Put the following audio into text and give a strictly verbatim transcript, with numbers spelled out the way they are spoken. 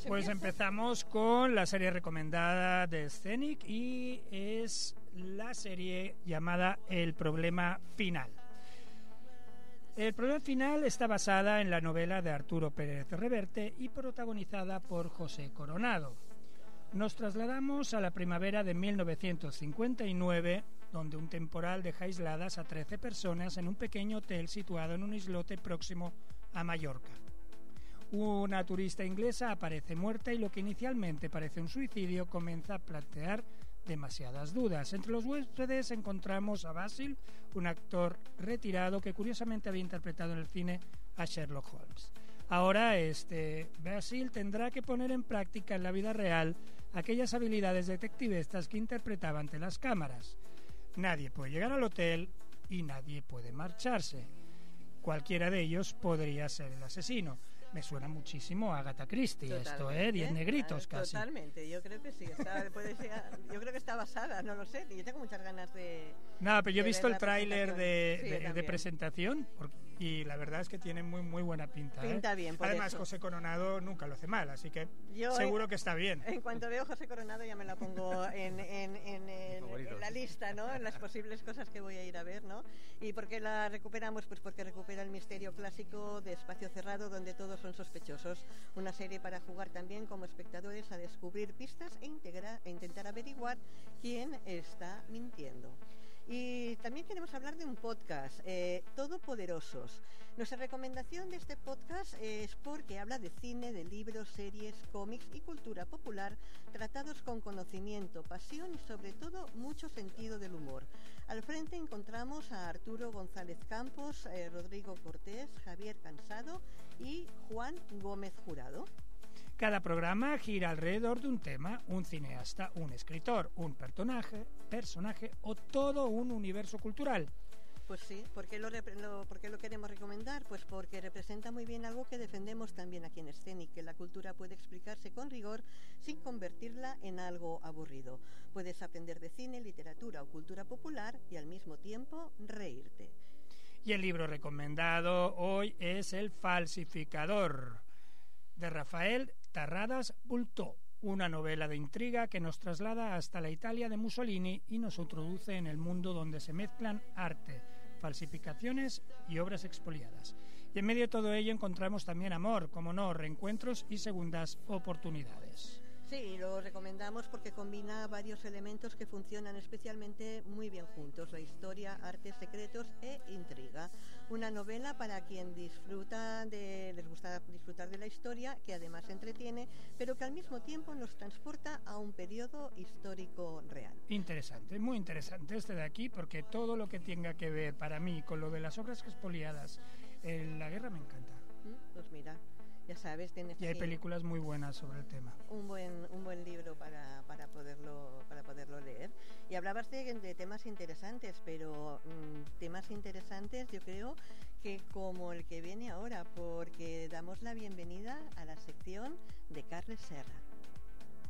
Pues empezamos con la serie recomendada de Scenic y es la serie llamada El Problema Final. El Problema Final está basada en la novela de Arturo Pérez Reverte y protagonizada por José Coronado. Nos trasladamos a la primavera de mil novecientos cincuenta y nueve, donde un temporal deja aisladas a trece personas en un pequeño hotel situado en un islote próximo a Mallorca. Una turista inglesa aparece muerta y lo que inicialmente parece un suicidio comienza a plantear demasiadas dudas. Entre los huéspedes encontramos a Basil, un actor retirado que curiosamente había interpretado en el cine a Sherlock Holmes. Ahora este Basil tendrá que poner en práctica en la vida real aquellas habilidades detectivescas que interpretaba ante las cámaras. Nadie puede llegar al hotel y nadie puede marcharse. Cualquiera de ellos podría ser el asesino. Me suena muchísimo a Agatha Christie. Totalmente. Esto, ¿eh? Diez negritos casi. Totalmente, yo creo que sí. Está, puede ser, yo creo que está basada, no lo sé. Yo tengo muchas ganas de... Nada, pero yo he visto el tráiler de, sí, de, de presentación y la verdad es que tiene muy muy buena pinta. Pinta ¿eh? bien, por Además, eso. José Coronado nunca lo hace mal, así que yo seguro en, que está bien. En cuanto veo José Coronado ya me la pongo en, en, en, en, en la lista, ¿no? En las posibles cosas que voy a ir a ver, ¿no? ¿Y por qué la recuperamos? Pues porque recupera el misterio clásico de Espacio Cerrado, donde todos son sospechosos. Una serie para jugar también como espectadores a descubrir pistas e, integrar, e intentar averiguar quién está mintiendo. Y también queremos hablar de un podcast, eh, Todopoderosos. Nuestra recomendación de este podcast es porque habla de cine, de libros, series, cómics y cultura popular tratados con conocimiento, pasión y sobre todo mucho sentido del humor. Al frente encontramos a Arturo González Campos, eh, Rodrigo Cortés, Javier Cansado y Juan Gómez Jurado. Cada programa gira alrededor de un tema, un cineasta, un escritor, un personaje, personaje o todo un universo cultural. Pues sí, ¿por qué lo, lo, ¿por qué lo queremos recomendar? Pues porque representa muy bien algo que defendemos también aquí en Scenic, que la cultura puede explicarse con rigor sin convertirla en algo aburrido. Puedes aprender de cine, literatura o cultura popular y al mismo tiempo reírte. Y el libro recomendado hoy es El Falsificador, de Rafael Tarradas Bultó, una novela de intriga que nos traslada hasta la Italia de Mussolini y nos introduce en el mundo donde se mezclan arte, falsificaciones y obras expoliadas. Y en medio de todo ello encontramos también amor, como no, reencuentros y segundas oportunidades. Sí, lo recomendamos porque combina varios elementos que funcionan especialmente muy bien juntos: la historia, arte, secretos e intriga. Una novela para quien disfruta de, les gusta disfrutar de la historia, que además entretiene, pero que al mismo tiempo nos transporta a un periodo histórico real. Interesante, muy interesante este de aquí, porque todo lo que tenga que ver para mí con lo de las obras expoliadas en la guerra me encanta. Pues mira, ya sabes, tienes y hay películas muy buenas sobre el tema. Un buen un buen libro para, para poderlo para poderlo leer. Y hablabas de, de temas interesantes, pero mmm, temas interesantes yo creo que como el que viene ahora, porque damos la bienvenida a la sección de Carles Serra.